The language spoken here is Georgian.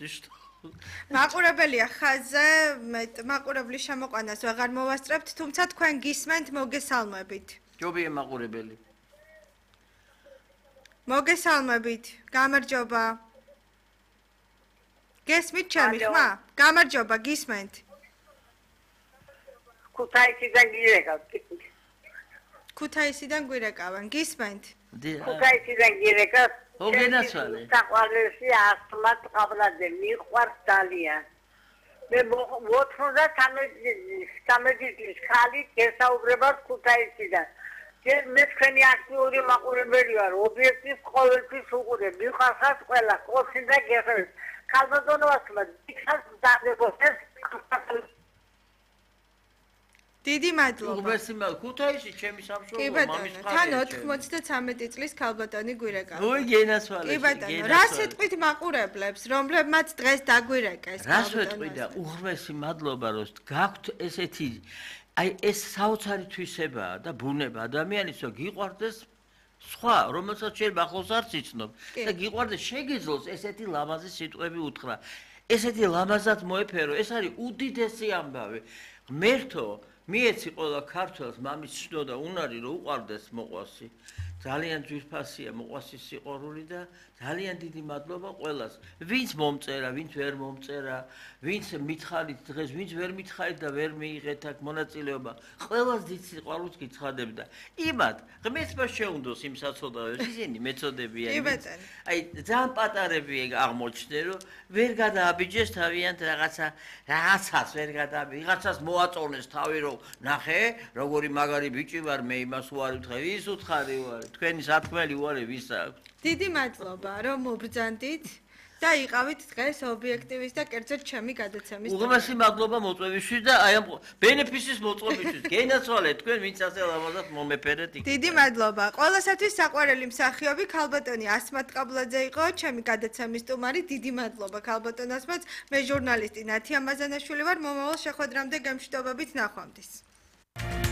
Ты что? მაყურებელია ხაზზე, მაყურებლის შემოყვანას ვეღარ მოვასწრებთ, თუმცა თქვენ გისმენთ, მოგესალმებით. ჯობია მაყურებელი. მოგესალმებით, გამარჯობა. გესმით ჩემი ხმა? გამარჯობა, გისმენთ. ქუთაისიდან გირეკავთ. ქუთაისიდან გვირეკავენ, გისმენთ? ქუთაისიდან გირეკავთ. მოგენაცვალე. საყვარელში ასმათ ყაბლაძე მიყვარს ძალიან. მე მოთხოვდა 13 წლის ხალი გესაუბრებად ქუთაისიდან. მე თქვენი აქტიური მაყურებელი ვარ, ობიექტივს ყოველთვის უყურებ, მიყვარს ყველა, კოსი და გესაუბრებ. ქალბატონოვასმა იქაც დადებოდეს. დიდი მადლობა. უღმესიმა ქუთაისში ჩემი სამშობლო კი მამის ბატონო, ხარია. თან 93 წლის ქალბატონი გვირეკავს. ой, გენაცვალე. კი ბატონო, რა სიტყვით მაყურებლებს, რომლებმაც დღეს დაგვირეკეს რას ვეტყვი და უღმესი მადლობა რომ გაქვთ ესეთი აი ეს საოცარი თვისებაა და ბუნება ადამიანის რომ გიყვარდეს სხვა რომელსაც შეიძლება ახლოს არც იცნობ და გიყვარდეს შეგეძლოს ესეთი ლამაზი სიტყვები უთხრა ესეთი ლამაზად მოეფერო ეს არის უდიდესი ამბავი ღმერთო მიეცი ყველა ქართველს მამის შნო და უნარი რომ უყვარდეს მოყვასი ძალიან ძვირფასია მოყვასის სიყვარული და ძალიან დიდი მადლობა ყველას ვინც მომწერა ვინც ვერ მომწერა ვინც მითხარით დღეს ვინც ვერ მითხარით და ვერ მიიღეთ აქ მონაწილეობა ყველას დიდ სიყვარულს გიცხადებ და იმათ ღმერთმა შეუნდოს იმ საცოდავებს ისინი მეწოდებიან აი ძალიან პატარები აღმოჩნდნენ რომ ვერ გადააბიჯეს თავიანთ რაღაცას ვერ გადააბი ვიღაცას მოაწონეს თავი რომ ნახე როგორი მაგარი ბიჭი ვარ მე იმას უარი ვთხარ ის უთხარი ვარ თქვენი სათქმელი უარი ვის აქვს დიდი მადლობა რომ მობრძანდით და იყავით დღეს ობიექტივის და კერძოდ ჩემი გადაცემის უღმესი მადლობა მოწვევისთვის და აი ამ ბენეფისის მოწვევისთვის გენაცვალეთ თქვენ ვინც ასე ლამაზად მომეფერეთ იქ დიდი მადლობა ყველასათვის საყვარელი მსახიობი ქალბატონი ასმათ ყაბლაძე იყო ჩემი გადაცემის სტუმარი დიდი მადლობა ქალბატონ ასმათს მე ჟურნალისტი ნათია მაზანაშვილი ვარ მომავალ შეხვედრამდე გემშვიდობებით ნახვამდის